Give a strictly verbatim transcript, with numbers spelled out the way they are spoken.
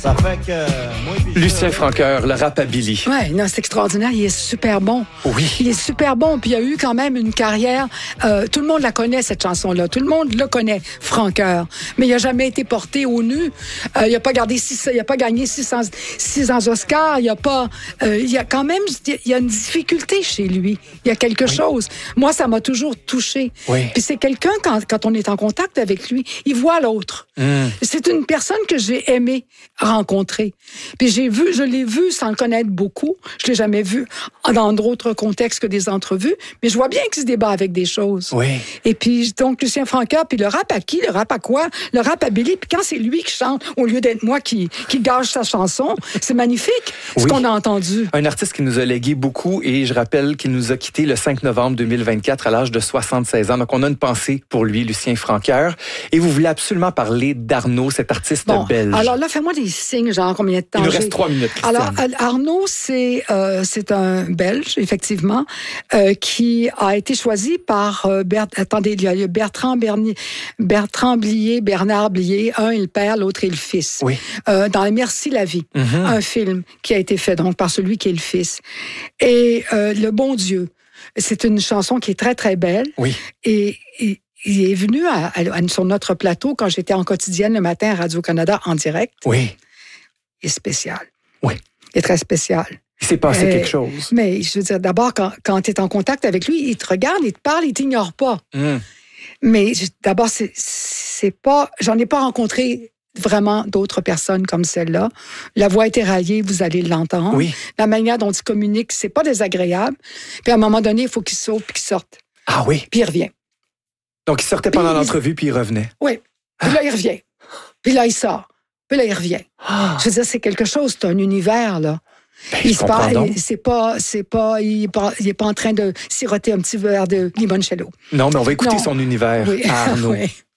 Ça fait que euh, moi puis Lucien ça, Francoeur, le rapabilly. Ouais, non, c'est extraordinaire. Il est super bon. Oui. Il est super bon. Puis il a eu quand même une carrière. Euh, tout le monde la connaît, cette chanson-là. Tout le monde le connaît, Francoeur. Mais il n'a jamais été porté au nu. Euh, il n'a pas gardé six, il a pas gagné six cents, six cents Oscars. Il y a pas. Euh, il y a quand même. Il y a une difficulté chez lui. Il y a quelque oui. chose. Moi, ça m'a toujours touché. Oui. Puis c'est quelqu'un quand, quand on est en contact avec lui, il voit l'autre. Mm. C'est une personne que j'ai aimé rencontrer. Puis j'ai vu, je l'ai vu sans le connaître beaucoup. Je l'ai jamais vu dans d'autres contextes que des entrevues, mais je vois bien qu'il se débat avec des choses. Oui. Et puis, donc, Lucien Francoeur, puis le rap à qui? Le rap à quoi? Le rap à Billy. Puis quand c'est lui qui chante, au lieu d'être moi qui, qui gâche sa chanson, c'est magnifique, ce oui. qu'on a entendu. Un artiste qui nous a légué beaucoup, et je rappelle qu'il nous a quittés le cinq novembre deux mille vingt-quatre à l'âge de soixante-seize ans. Donc, on a une pensée pour lui, Lucien Francoeur. Et vous voulez absolument parler d'Arnaud, cet artiste bon, belge. Alors là, fais-moi des signes, genre combien de temps? Il nous reste trois minutes, Christiane. Alors, Arnaud, c'est, euh, c'est un Belge, effectivement, euh, qui a été choisi par, euh, Bert, attendez, il y a Bertrand Bernier, Bertrand Blier, Bernard Blier, un est le père, l'autre est le fils. Oui. Euh, dans Merci la vie, mm-hmm. un film qui a été fait donc par celui qui est le fils. Et euh, Le bon Dieu, c'est une chanson qui est très, très belle. Oui. Et, et il est venu à, à, sur notre plateau quand j'étais en quotidienne le matin à Radio-Canada en direct. Oui. Il est spécial. Oui. Il est très spécial. Il s'est passé euh, quelque chose. Mais je veux dire, d'abord, quand, quand tu es en contact avec lui, il te regarde, il te parle, il t'ignore pas. Mm. Mais d'abord, c'est, c'est pas... J'en ai pas rencontré vraiment d'autres personnes comme celle-là. La voix est éraillée, vous allez l'entendre. Oui. La manière dont il communique, c'est pas désagréable. Puis à un moment donné, il faut qu'il saute puis qu'il sorte. Ah oui? Puis il revient. Donc, il sortait puis pendant il... l'entrevue, puis il revenait. Oui. Puis là, il revient. Puis là, il sort. Puis là, il revient. Ah. Je veux dire, c'est quelque chose, c'est un univers, là. Ben, il se parle, c'est pas, c'est pas, il est pas, il est pas en train de siroter un petit verre de limoncello. Non, mais on va écouter non. son univers, oui. Arnaud. oui.